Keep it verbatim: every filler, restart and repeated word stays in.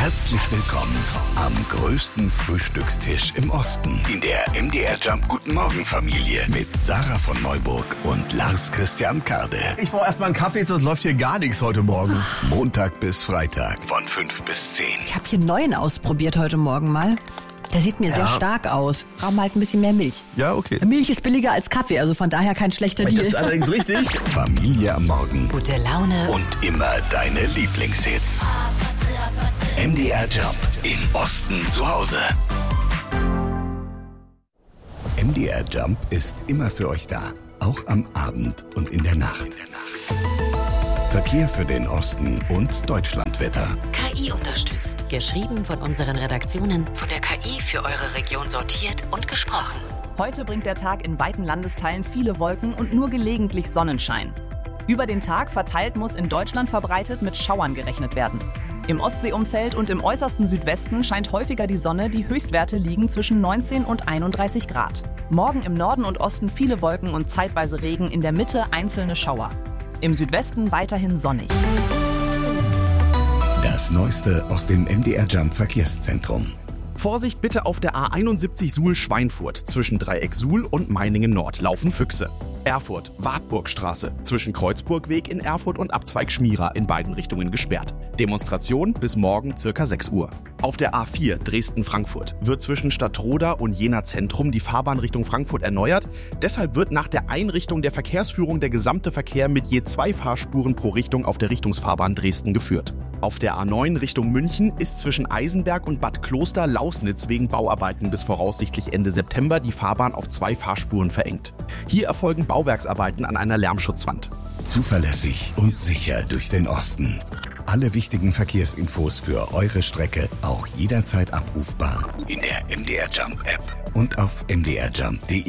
Herzlich willkommen am größten Frühstückstisch im Osten. In der M D R Jump Guten Morgen Familie mit Sarah von Neuburg und Lars Christian Karde. Ich brauche erstmal einen Kaffee, sonst läuft hier gar nichts heute Morgen. Montag bis Freitag von fünf bis zehn. Ich habe hier einen neuen ausprobiert heute Morgen mal. Der sieht mir Ja. sehr stark aus. Brauchen halt ein bisschen mehr Milch. Ja, okay. Milch ist billiger als Kaffee, also von daher kein schlechter Das Deal. ist allerdings richtig. Familie am Morgen Gute Laune. und immer deine Lieblingshits. M D R Jump im Osten zu Hause. M D R Jump ist immer für euch da, auch am Abend und in der Nacht. Verkehr für den Osten und Deutschlandwetter. K I unterstützt. Geschrieben von unseren Redaktionen, von der K I für eure Region sortiert und gesprochen. Heute bringt der Tag in weiten Landesteilen viele Wolken und nur gelegentlich Sonnenschein. Über den Tag verteilt muss in Deutschland verbreitet mit Schauern gerechnet werden. Im Ostseeumfeld und im äußersten Südwesten scheint häufiger die Sonne, die Höchstwerte liegen zwischen neunzehn und einunddreißig Grad. Morgen im Norden und Osten viele Wolken und zeitweise Regen, in der Mitte einzelne Schauer. Im Südwesten weiterhin sonnig. Das Neueste aus dem M D R Jump Verkehrszentrum. Vorsicht bitte auf der A einundsiebzig Suhl-Schweinfurt. Zwischen Dreieck Suhl und Meiningen Nord laufen Füchse. Erfurt, Wartburgstraße. Zwischen Kreuzburgweg in Erfurt und Abzweig Schmierer in beiden Richtungen gesperrt. Demonstration bis morgen circa sechs Uhr. Auf der A vier Dresden-Frankfurt wird zwischen Stadtroda und Jena Zentrum die Fahrbahn Richtung Frankfurt erneuert. Deshalb wird nach der Einrichtung der Verkehrsführung der gesamte Verkehr mit je zwei Fahrspuren pro Richtung auf der Richtungsfahrbahn Dresden geführt. Auf der A neun Richtung München ist zwischen Eisenberg und Bad Kloster-Lausnitz wegen Bauarbeiten bis voraussichtlich Ende September die Fahrbahn auf zwei Fahrspuren verengt. Hier erfolgen Bauwerksarbeiten an einer Lärmschutzwand. Zuverlässig und sicher durch den Osten. Alle wichtigen Verkehrsinfos für eure Strecke auch jederzeit abrufbar in der M D R Jump App und auf m d r jump punkt d e.